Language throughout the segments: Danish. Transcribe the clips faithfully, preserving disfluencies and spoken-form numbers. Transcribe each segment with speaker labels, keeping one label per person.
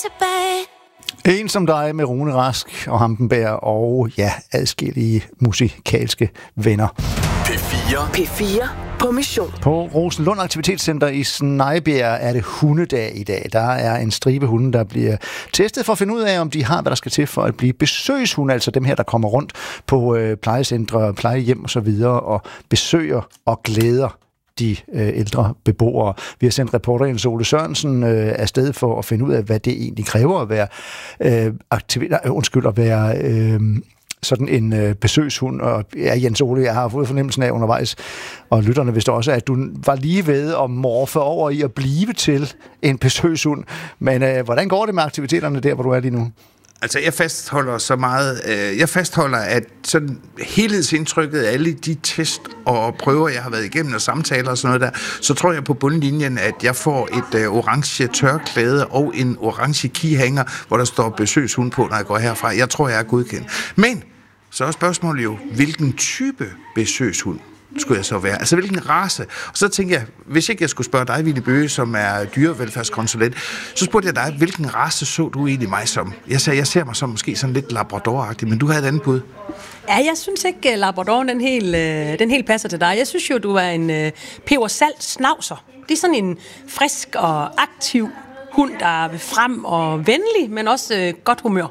Speaker 1: tilbage.
Speaker 2: En som dig med Rune Rask og Hampenberg og ja, adskillige musikalske venner.
Speaker 3: P fire.
Speaker 4: P fire på mission.
Speaker 2: På Rosenlund Aktivitetscenter i Snejbjerg er det hundedag i dag. Der er en stribe hunde, der bliver testet for at finde ud af, om de har, hvad der skal til for at blive besøgshunde, altså dem her, der kommer rundt på øh, plejecentre, plejehjem og så videre og besøger og glæder de øh, ældre beboere. Vi har sendt reporter Jens Ole Sørensen øh, afsted for at finde ud af, hvad det egentlig kræver at være øh, aktiv- øh, undskyld, at være øh, sådan en øh, besøgshund. Og ja, Jens Ole, jeg har fået fornemmelsen af undervejs, og lytterne vidste også, at du var lige ved at morfe over i at blive til en besøgshund. Men øh, hvordan går det med aktiviteterne der, hvor du er lige nu?
Speaker 5: Altså, jeg fastholder så meget, øh, jeg fastholder, at sådan helhedsindtrykket af alle de test og prøver, jeg har været igennem, og samtaler og sådan noget der, så tror jeg på bundlinjen, at jeg får et øh, orange tørklæde og en orange keyhanger, hvor der står besøgshund på, når jeg går herfra. Jeg tror, jeg er godkendt. Men så er spørgsmålet jo, hvilken type besøgshund skulle jeg så være? Altså, hvilken race? Og så tænker jeg, hvis ikke jeg skulle spørge dig, Ville Bøge, som er dyrevelfærdskonsulent, så spurgte jeg dig, hvilken race så du egentlig mig som? Jeg sagde, jeg ser mig som måske sådan lidt labrador-agtig, men du havde et andet bud.
Speaker 6: Ja, jeg synes ikke, Labradoren den helt, den helt passer til dig. Jeg synes jo, du er en uh, peber-salt snavser. Det er sådan en frisk og aktiv hund, der er frem og venlig, men også uh, godt humør.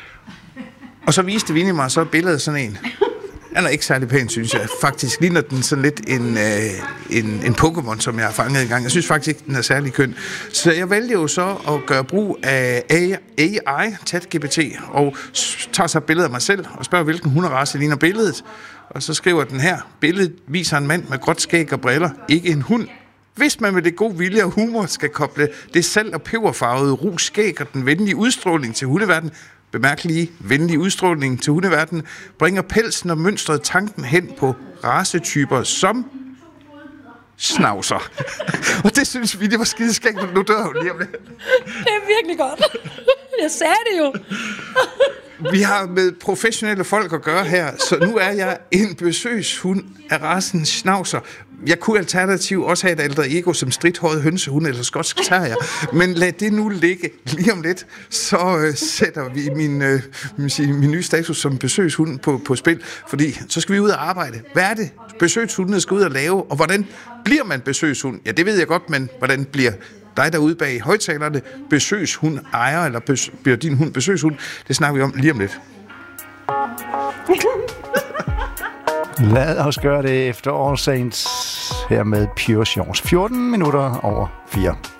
Speaker 5: Og så viste Vinnie mig så billedet sådan en. Den er ikke særlig pæn, synes jeg. Faktisk ligner den sådan lidt en, øh, en, en Pokémon, som jeg har fanget engang. Jeg synes faktisk ikke, den er særlig køn. Så jeg vælger jo så at gøre brug af A I, ChatGPT, og tager så et billede af mig selv og spørger, hvilken hunderace ligner billedet. Og så skriver den her, billedet viser en mand med gråt skæg og briller, ikke en hund. Hvis man med det gode vilje og humor skal koble det salt- og peberfarvede rus skæg og den venlige udstråling til hundeverdenen, bemærk lige, venlig udstråling til hundeverdenen, bringer pelsen og mønstret tanken hen på racetyper som snavser. Og det synes vi, det var skideskægt, men nu dør hun lige om det.
Speaker 6: Det er virkelig godt. Jeg sagde det jo.
Speaker 5: Vi har med professionelle folk at gøre her, så nu er jeg en besøgshund af racen snavser. Jeg kunne alternativt også have et alter ego som stridthåret hønsehund eller skotsk terrier, men lad det nu ligge. Lige om lidt, så øh, sætter vi min, øh, sige, min nye status som besøgshund på, på spil, fordi så skal vi ud og arbejde. Hvad er det, besøgshundene skal ud og lave, og hvordan bliver man besøgshund? Ja, det ved jeg godt, men hvordan bliver dig derude bag højtalerne besøgshund ejer, eller bes- bliver din hund besøgshund? Det snakker vi om lige om lidt.
Speaker 2: Lad os gøre det efter årsagens her med Pure Shores. fjorten minutter over fire.